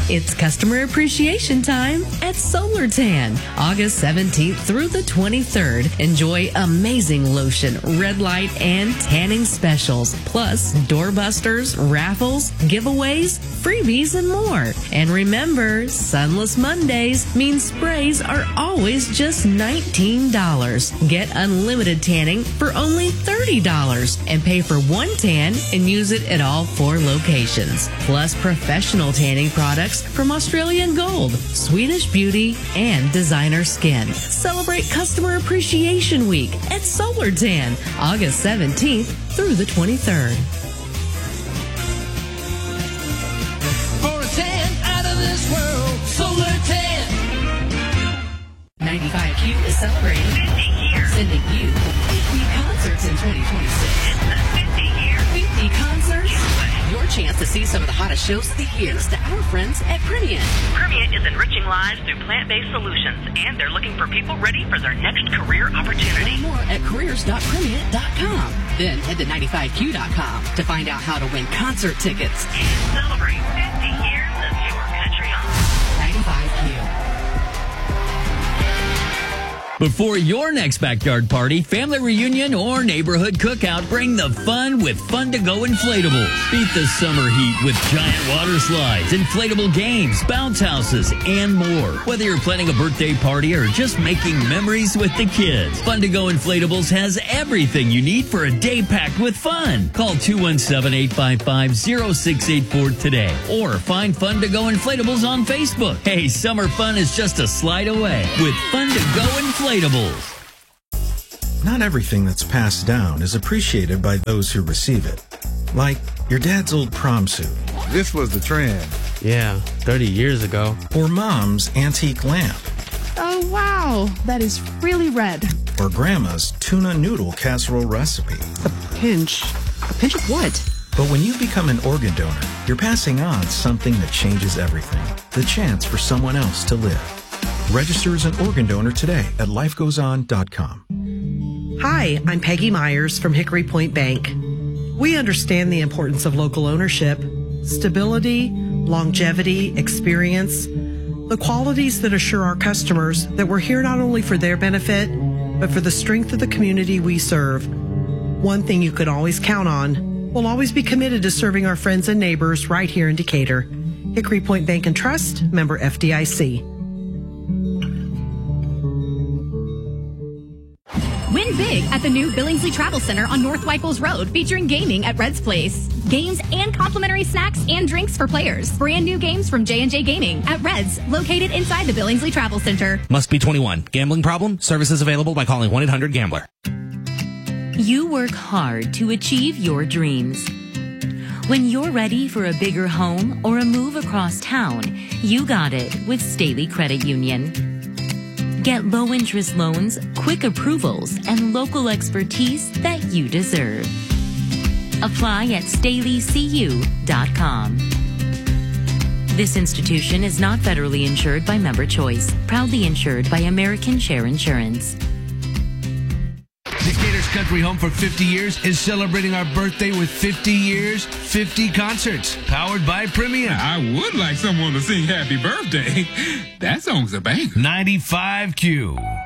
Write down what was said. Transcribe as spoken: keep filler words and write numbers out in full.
It's customer appreciation time at Solar Tan, August seventeenth through the twenty-third. Enjoy amazing lotion, red light, and tanning specials, plus doorbusters, raffles, giveaways, freebies, and more. And remember, Sunless Mondays mean sprays are always just nineteen dollars. Get unlimited tanning for only thirty dollars and pay for one tan and use it at all four locations. Plus professional tanning products from Australian Gold, Swedish Beauty, and Designer Skin. Celebrate Customer Appreciation Week at Solar Tan, August seventeenth through the twenty-third. For a tan out of this world, Solar Tan. ninety-five Q is celebrating fifty years, sending you fifty concerts in twenty twenty-six. It's the fifty year fifty concerts. Your chance to see some of the hottest shows of the year thanks to our friends at Primient. Primient is enriching lives through plant-based solutions, and they're looking for people ready for their next career opportunity. Learn more at careers dot primient dot com. Then head to ninety-five Q dot com to find out how to win concert tickets. And celebrate fifty years of your country home. ninety-five Q. Before your next backyard party, family reunion, or neighborhood cookout, bring the fun with Fun to Go Inflatables. Beat the summer heat with giant water slides, inflatable games, bounce houses, and more. Whether you're planning a birthday party or just making memories with the kids, Fun to Go Inflatables has everything you need for a day packed with fun. Call two one seven, eight five five, zero six eight four today or find Fun to Go Inflatables on Facebook. Hey, summer fun is just a slide away with Fun to Go Inflatables. Not everything that's passed down is appreciated by those who receive it. Like your dad's old prom suit. This was the trend. Yeah, thirty years ago. Or mom's antique lamp. Oh, wow. That is really red. Or grandma's tuna noodle casserole recipe. A pinch. A pinch of what? But when you become an organ donor, you're passing on something that changes everything. The chance for someone else to live. Register as an organ donor today at life goes on dot com. Hi, I'm Peggy Myers from Hickory Point Bank. We understand the importance of local ownership, stability, longevity, experience, the qualities that assure our customers that we're here not only for their benefit, but for the strength of the community we serve. One thing you can always count on, we'll always be committed to serving our friends and neighbors right here in Decatur. Hickory Point Bank and Trust, member F D I C. Win big at the new Billingsley Travel Center on North Whitehall's Road, featuring gaming at Red's Place. Games and complimentary snacks and drinks for players. Brand new games from J and J Gaming at Red's, located inside the Billingsley Travel Center. Must be twenty-one. Gambling problem? Services available by calling one eight hundred gambler. You work hard to achieve your dreams. When you're ready for a bigger home or a move across town, you got it with Staley Credit Union. Get low-interest loans, quick approvals, and local expertise that you deserve. Apply at staley c u dot com. This institution is not federally insured by Member Choice, proudly insured by American Share Insurance. Decatur's country home for fifty years is celebrating our birthday with fifty years, fifty concerts, powered by Primient. I would like someone to sing Happy Birthday. That song's a banger. ninety-five Q.